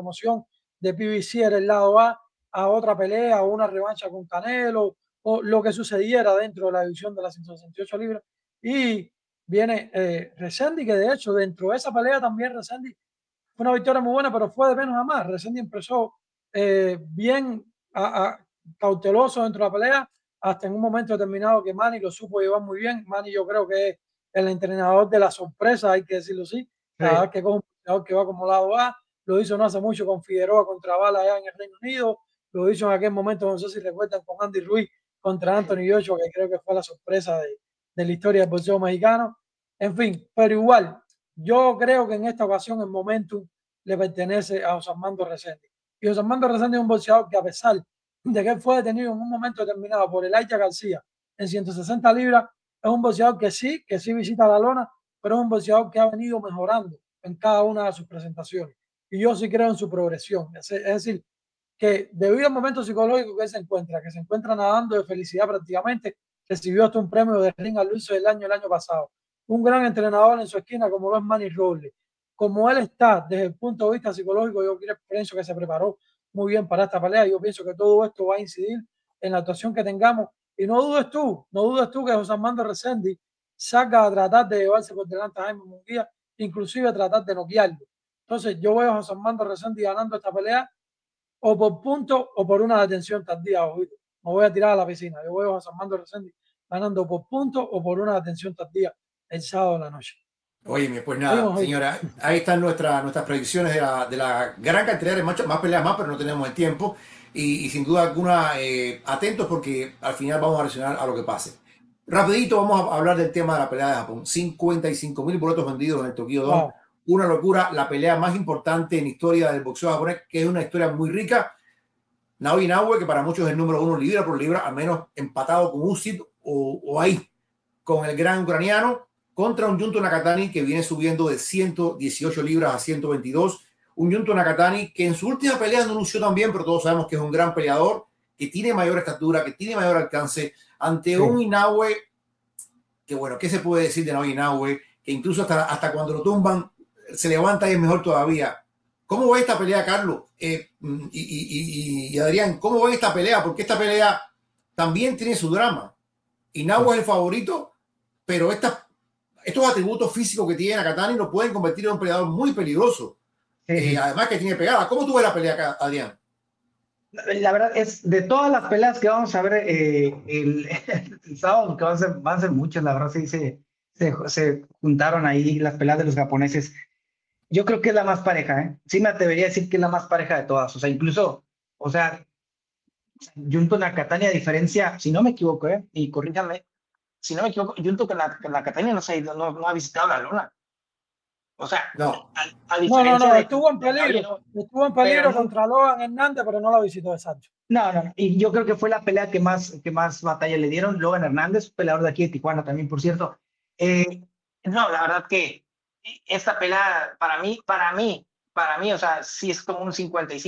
promoción de PBC era el lado a otra pelea o una revancha con Canelo o lo que sucediera dentro de la división de las 168 libras. Y viene Resendiz, que de hecho dentro de esa pelea también Resendiz fue una victoria muy buena, pero fue de menos a más. Resendiz empezó bien cauteloso dentro de la pelea, hasta en un momento determinado que Manny lo supo llevar muy bien. Manny yo creo que es el entrenador de la sorpresa, hay que decirlo así. Cada vez que coge un boxeador que va como lado A, lo hizo no hace mucho con Figueroa contra Bala allá en el Reino Unido, lo hizo en aquel momento, no sé si recuerdan, con Andy Ruiz contra Anthony Joshua, que creo que fue la sorpresa de la historia del boxeo mexicano. En fin, pero igual, yo creo que en esta ocasión el momentum le pertenece a José Armando Resendiz. Y José Armando Resendiz es un boxeador que, a pesar de que él fue detenido en un momento determinado por el Aicha García en 160 libras, es un boxeador que sí visita la lona, pero es un boxeador que ha venido mejorando en cada una de sus presentaciones. Y yo sí creo en su progresión. Es decir, que debido al momento psicológico que se encuentra nadando de felicidad prácticamente, recibió hasta un premio de Ring al Luso del año el año pasado. Un gran entrenador en su esquina como lo es Manny Robles. Como él está desde el punto de vista psicológico, yo pienso que se preparó muy bien para esta pelea. Yo pienso que todo esto va a incidir en la actuación que tengamos. Y no dudes tú que José Armando Resendiz salga a tratar de llevarse por delante a Jaime Munguía, inclusive a tratar de noquearlo. Entonces yo veo a José Armando Resendiz ganando esta pelea o por punto o por una detención tardía. Ojito. Me voy a tirar a la piscina. Yo veo a José Armando Resendiz ganando por punto o por una detención tardía el sábado de la noche. Oye, pues nada, señora, ahí están nuestras predicciones de la gran cantidad de más peleas más, pero no tenemos el tiempo. Y sin duda alguna, atentos porque al final vamos a reaccionar a lo que pase. Rapidito vamos a hablar del tema de la pelea de Japón. 55.000 boletos vendidos en el Tokyo Dome. Wow. Una locura, la pelea más importante en historia del boxeo japonés, que es una historia muy rica. Naoya Inoue, que para muchos es el número uno libra por libra, al menos empatado con Usyk o ahí, con el gran ucraniano, contra un Junto Nakatani que viene subiendo de 118 libras a 122. Un Junto Nakatani que en su última pelea no lució tan bien, pero todos sabemos que es un gran peleador, que tiene mayor estatura, que tiene mayor alcance, ante un Inoue que, bueno, ¿qué se puede decir de Naoya Inoue? Que incluso hasta cuando lo tumban se levanta y es mejor todavía. ¿Cómo va esta pelea, Carlos? Y Adrián, ¿cómo va esta pelea? Porque esta pelea también tiene su drama. Inoue es el favorito, pero estos atributos físicos que tiene Nakatani lo pueden convertir en un peleador muy peligroso. Además que tiene pegada. ¿Cómo tú ves la pelea acá, Adrián? La verdad es, de todas las peleas que vamos a ver el sábado, que van a ser muchas, la verdad sí se juntaron ahí las peleas de los japoneses. Yo creo que es la más pareja, ¿eh? Sí me atrevería a decir que es la más pareja de todas. O sea, incluso, o sea, Junto Nakatani, a diferencia, si no me equivoco, y corríjanme, si no me equivoco, Junto con Nakatani no ha visitado la lona. O sea, no. A diferencia no, de estuvo en peligro. Estuvo en peligro contra Logan Hernández, pero no la visitó de Sancho. No, y yo creo que fue la pelea que más batalla le dieron. Logan Hernández, peleador de aquí de Tijuana también, por cierto. No, la verdad que esta pelea, para mí, o sea, sí es como un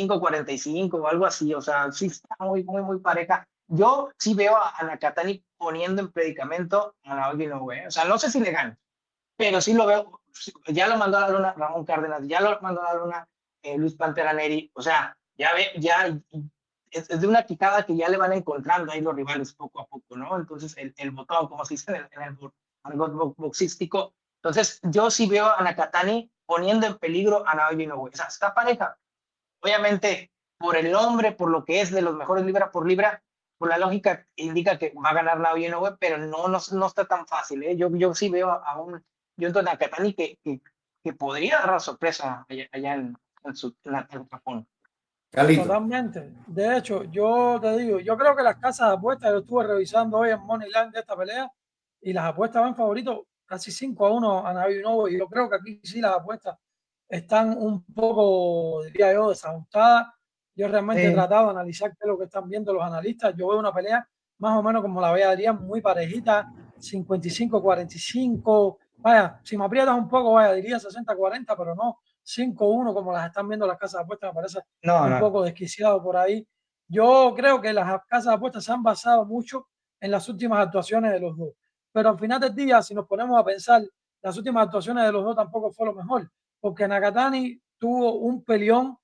55-45 o algo así, o sea, sí está muy pareja. Yo sí veo a Nakatani poniendo en predicamento a Naoya Inoue, o sea, no sé si le gana, pero sí lo veo, ya lo mandó a la luna Ramón Cárdenas, ya lo mandó a la luna Luis Pantera Neri, o sea, ya es de una quicada que ya le van encontrando ahí los rivales poco a poco, ¿no? Entonces, el botón, como se dice en el argot boxístico. Entonces, yo sí veo a Nakatani poniendo en peligro a Naoya Inoue. O sea, está pareja. Obviamente, por el nombre, por lo que es de los mejores libra por libra, por la lógica indica que va a ganar Naoya Inoue, pero no está tan fácil, ¿eh? Yo sí veo a un Junto Nakatani que podría dar la sorpresa allá en Japón. Carlito. Totalmente. De hecho, yo te digo, yo creo que las casas de apuestas, yo estuve revisando hoy en Moneyline de esta pelea y las apuestas van favoritos casi 5-1 a Naoya Inoue. Y yo creo que aquí sí las apuestas están un poco, diría yo, desajustadas. Yo realmente he tratado de analizar qué es lo que están viendo los analistas. Yo veo una pelea más o menos como la ve Adrián, muy parejita, 55-45. Vaya, si me aprietas un poco, vaya, diría 60-40, pero no 5-1 como las están viendo las casas de apuestas. Me parece un poco desquiciado por ahí. Yo creo que las casas de apuestas se han basado mucho en las últimas actuaciones de los dos. Pero al final del día, si nos ponemos a pensar, las últimas actuaciones de los dos tampoco fue lo mejor, porque Nakatani tuvo un peleón